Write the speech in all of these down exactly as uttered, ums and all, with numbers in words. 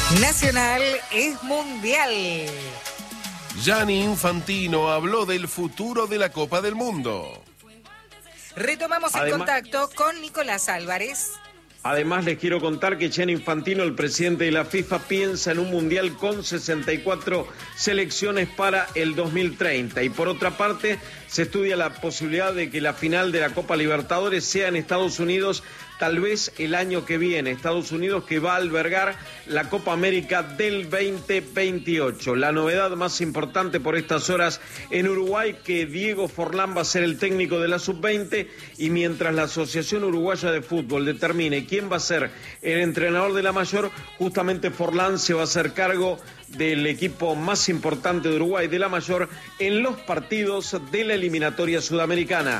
Nacional es mundial. Gianni Infantino habló del futuro de la Copa del Mundo. Retomamos el Además, contacto con Nicolás Álvarez. Además, les quiero contar que Gianni Infantino, el presidente de la FIFA, piensa en un mundial con sesenta y cuatro selecciones para el dos mil treinta. Y por otra parte, se estudia la posibilidad de que la final de la Copa Libertadores sea en Estados Unidos, tal vez el año que viene. Estados Unidos, que va a albergar la Copa América del veinte veintiocho. La novedad más importante por estas horas en Uruguay, que Diego Forlán va a ser el técnico de la sub veinte, y mientras la Asociación Uruguaya de Fútbol determine quién va a ser el entrenador de la mayor, justamente Forlán se va a hacer cargo del equipo más importante de Uruguay, de la mayor, en los partidos de la eliminatoria sudamericana.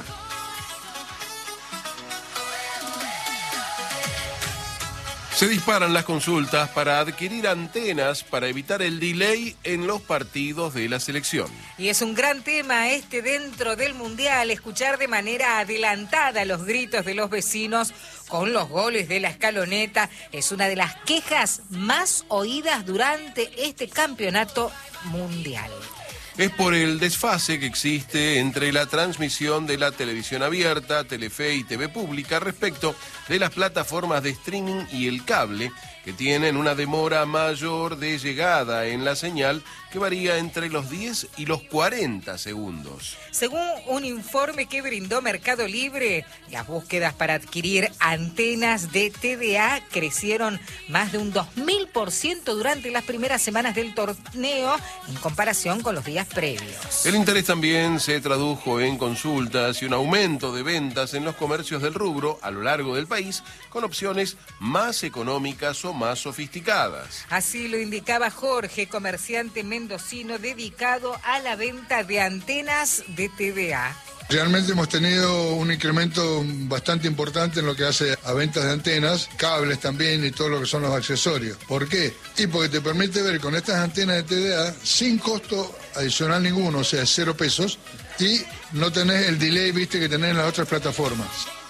Se disparan las consultas para adquirir antenas para evitar el delay en los partidos de la selección. Y es un gran tema este dentro del Mundial, escuchar de manera adelantada los gritos de los vecinos con los goles de la escaloneta. Es una de las quejas más oídas durante este campeonato mundial. Es por el desfase que existe entre la transmisión de la televisión abierta, Telefe y T V Pública respecto de las plataformas de streaming y el cable, que tienen una demora mayor de llegada en la señal que varía entre los diez y los cuarenta segundos. Según un informe que brindó Mercado Libre, las búsquedas para adquirir antenas de T D A crecieron más de un dos mil por ciento durante las primeras semanas del torneo en comparación con los días previos. El interés también se tradujo en consultas y un aumento de ventas en los comercios del rubro a lo largo del país, con opciones más económicas o más sofisticadas. Así lo indicaba Jorge, comerciante mendocino dedicado a la venta de antenas de T D A. Realmente hemos tenido un incremento bastante importante en lo que hace a ventas de antenas, cables también y todo lo que son los accesorios. ¿Por qué? Y porque te permite ver con estas antenas de T D A sin costo adicional ninguno, o sea, cero pesos, y no tenés el delay, viste, que tenés en las otras plataformas.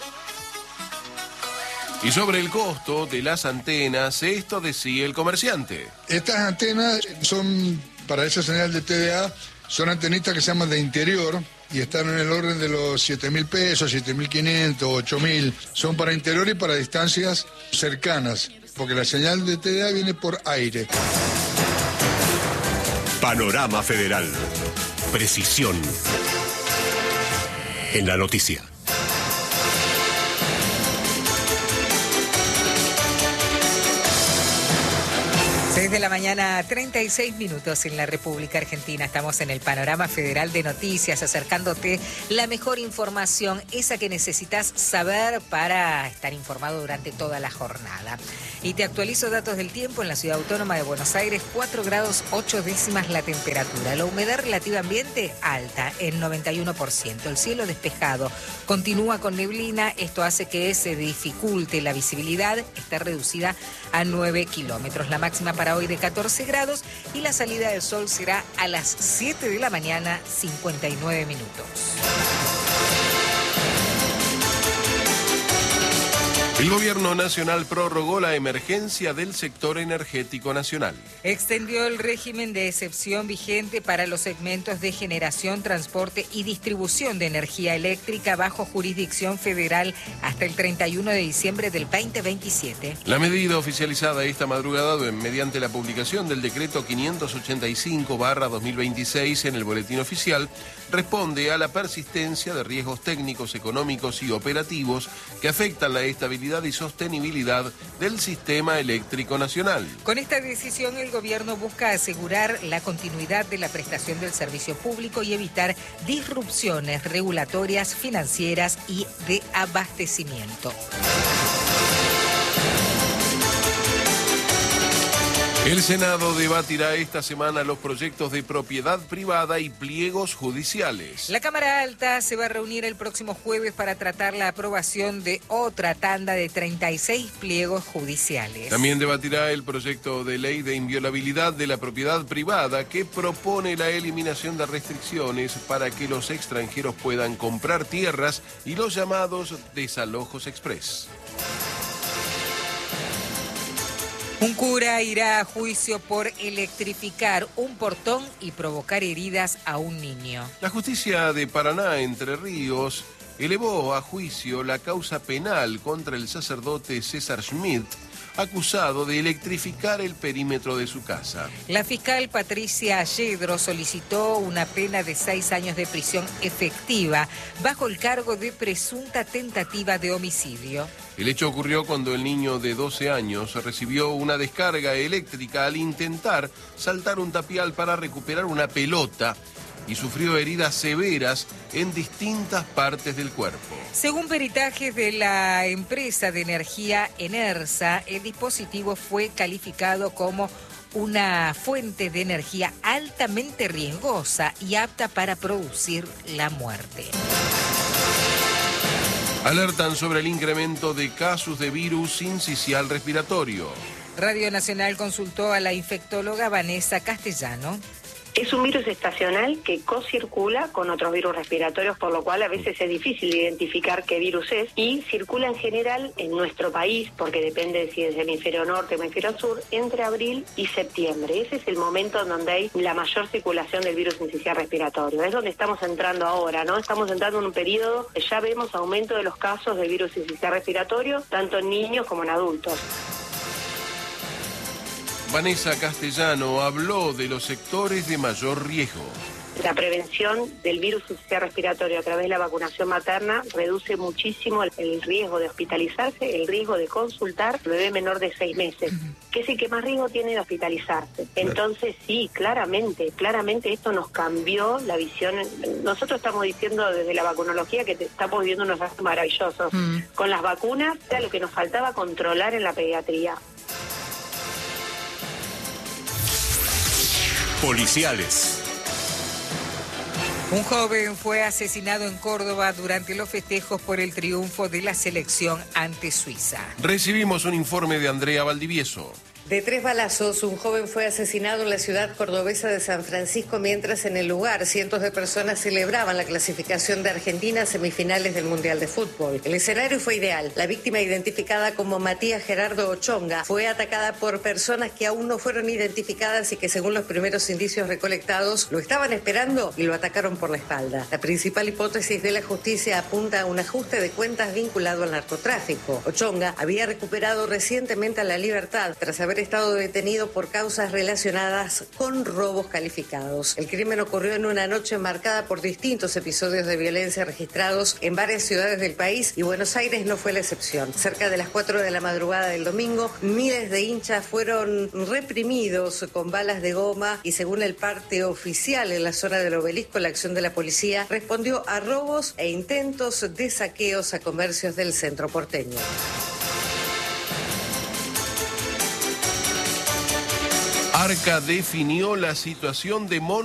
Y sobre el costo de las antenas, esto decía el comerciante. Estas antenas son, para esa señal de T D A, son antenitas que se llaman de interior y están en el orden de los siete mil pesos, siete mil quinientos, ocho mil. Son para interior y para distancias cercanas, porque la señal de T D A viene por aire. Panorama Federal. Precisión en la noticia. seis de la mañana, treinta y seis minutos en la República Argentina. Estamos en el Panorama Federal de Noticias, acercándote la mejor información, esa que necesitas saber para estar informado durante toda la jornada. Y te actualizo datos del tiempo en la Ciudad Autónoma de Buenos Aires: cuatro grados ocho décimas la temperatura. La humedad relativa ambiente alta, en noventa y uno por ciento. El cielo despejado, continúa con neblina. Esto hace que se dificulte la visibilidad, está reducida a nueve kilómetros. La máxima para hoy de catorce grados y la salida del sol será a las siete de la mañana, cincuenta y nueve minutos. El gobierno nacional prorrogó la emergencia del sector energético nacional. Extendió el régimen de excepción vigente para los segmentos de generación, transporte y distribución de energía eléctrica bajo jurisdicción federal hasta el treinta y uno de diciembre del veinte veintisiete. La medida, oficializada esta madrugada mediante la publicación del decreto quinientos ochenta y cinco barra dos mil veintiséis en el Boletín Oficial, responde a la persistencia de riesgos técnicos, económicos y operativos que afectan la estabilidad y sostenibilidad del sistema eléctrico nacional. Con esta decisión, el gobierno busca asegurar la continuidad de la prestación del servicio público y evitar disrupciones regulatorias, financieras y de abastecimiento. El Senado debatirá esta semana los proyectos de propiedad privada y pliegos judiciales. La Cámara Alta se va a reunir el próximo jueves para tratar la aprobación de otra tanda de treinta y seis pliegos judiciales. También debatirá el proyecto de ley de inviolabilidad de la propiedad privada, que propone la eliminación de restricciones para que los extranjeros puedan comprar tierras y los llamados desalojos express. Un cura irá a juicio por electrificar un portón y provocar heridas a un niño. La justicia de Paraná, Entre Ríos, elevó a juicio la causa penal contra el sacerdote César Schmidt, acusado de electrificar el perímetro de su casa. La fiscal Patricia Yedro solicitó una pena de seis años de prisión efectiva bajo el cargo de presunta tentativa de homicidio. El hecho ocurrió cuando el niño de doce años recibió una descarga eléctrica al intentar saltar un tapial para recuperar una pelota y sufrió heridas severas en distintas partes del cuerpo. Según peritajes de la empresa de energía Enersa, el dispositivo fue calificado como una fuente de energía altamente riesgosa y apta para producir la muerte. Alertan sobre el incremento de casos de virus sincicial respiratorio. Radio Nacional consultó a la infectóloga Vanessa Castellano. Es un virus estacional que co-circula con otros virus respiratorios, por lo cual a veces es difícil identificar qué virus es, y circula en general en nuestro país, porque depende de si es el hemisferio norte o hemisferio sur, entre abril y septiembre. Ese es el momento en donde hay la mayor circulación del virus sincicial respiratorio. Es donde estamos entrando ahora, ¿no? Estamos entrando en un periodo que ya vemos aumento de los casos de virus sincicial respiratorio, tanto en niños como en adultos. Vanessa Castellano habló de los sectores de mayor riesgo. La prevención del virus sincicial respiratorio a través de la vacunación materna reduce muchísimo el, el riesgo de hospitalizarse, el riesgo de consultar al bebé menor de seis meses, que es el que más riesgo tiene de hospitalizarse. Entonces sí, claramente, claramente esto nos cambió la visión. Nosotros estamos diciendo desde la vacunología que te, estamos viviendo unos años maravillosos. Mm. Con las vacunas era lo que nos faltaba controlar en la pediatría. Policiales. Un joven fue asesinado en Córdoba durante los festejos por el triunfo de la selección ante Suiza. Recibimos un informe de Andrea Valdivieso. De tres balazos, un joven fue asesinado en la ciudad cordobesa de San Francisco, mientras en el lugar cientos de personas celebraban la clasificación de Argentina a semifinales del Mundial de Fútbol. El escenario fue ideal. La víctima, identificada como Matías Gerardo Ochonga, fue atacada por personas que aún no fueron identificadas y que, según los primeros indicios recolectados, lo estaban esperando y lo atacaron por la espalda. La principal hipótesis de la justicia apunta a un ajuste de cuentas vinculado al narcotráfico. Ochonga había recuperado recientemente la libertad tras haber estado detenido por causas relacionadas con robos calificados. El crimen ocurrió en una noche marcada por distintos episodios de violencia registrados en varias ciudades del país, y Buenos Aires no fue la excepción. Cerca de las cuatro de la madrugada del domingo, miles de hinchas fueron reprimidos con balas de goma y, según el parte oficial en la zona del Obelisco, la acción de la policía respondió a robos e intentos de saqueos a comercios del centro porteño. Arca definió la situación de mono